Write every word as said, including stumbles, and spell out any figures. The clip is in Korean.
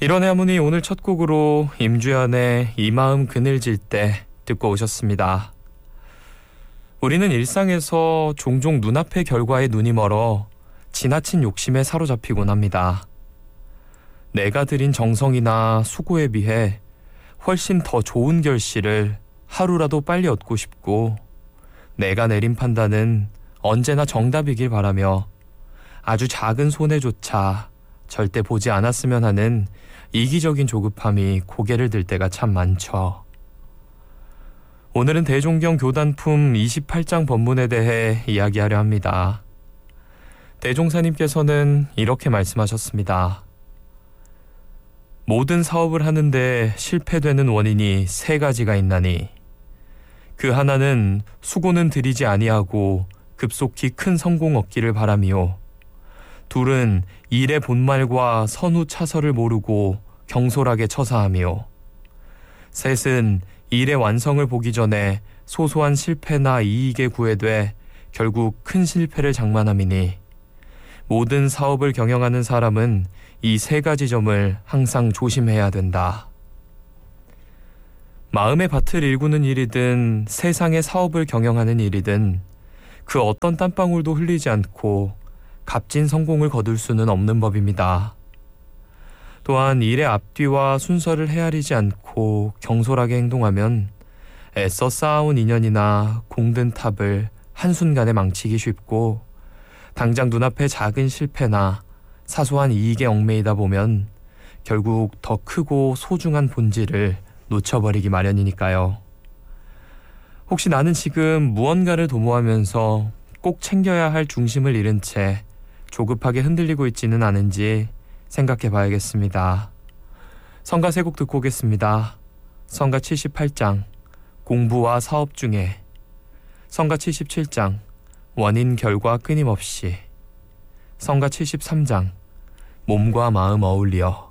이런의 하모니 오늘 첫 곡으로 임주연의 이 마음 그늘질 때 듣고 오셨습니다. 우리는 일상에서 종종 눈앞의 결과에 눈이 멀어 지나친 욕심에 사로잡히곤 합니다. 내가 들인 정성이나 수고에 비해 훨씬 더 좋은 결실을 하루라도 빨리 얻고 싶고, 내가 내린 판단은 언제나 정답이길 바라며 아주 작은 손해조차 절대 보지 않았으면 하는 이기적인 조급함이 고개를 들 때가 참 많죠. 오늘은 대종경 교단품 이십팔 장 법문에 대해 이야기하려 합니다. 대종사님께서는 이렇게 말씀하셨습니다. 모든 사업을 하는데 실패되는 원인이 세 가지가 있나니, 그 하나는 수고는 들이지 아니하고 급속히 큰 성공 얻기를 바라며, 둘은 일의 본말과 선후 차설을 모르고 경솔하게 처사하며, 셋은 일의 완성을 보기 전에 소소한 실패나 이익에 구애돼 결국 큰 실패를 장만함이니, 모든 사업을 경영하는 사람은 이 세 가지 점을 항상 조심해야 된다. 마음의 밭을 일구는 일이든 세상의 사업을 경영하는 일이든 그 어떤 땀방울도 흘리지 않고 값진 성공을 거둘 수는 없는 법입니다. 또한 일의 앞뒤와 순서를 헤아리지 않고 경솔하게 행동하면 애써 쌓아온 인연이나 공든 탑을 한순간에 망치기 쉽고, 당장 눈앞의 작은 실패나 사소한 이익에 얽매이다 보면 결국 더 크고 소중한 본질을 놓쳐버리기 마련이니까요. 혹시 나는 지금 무언가를 도모하면서 꼭 챙겨야 할 중심을 잃은 채 조급하게 흔들리고 있지는 않은지 생각해 봐야겠습니다. 성가 세 곡 듣고 오겠습니다. 성가 칠십팔 장 공부와 사업 중에, 성가 칠십칠 장 원인 결과 끊임없이, 성가 칠십삼 장 몸과 마음 어울려.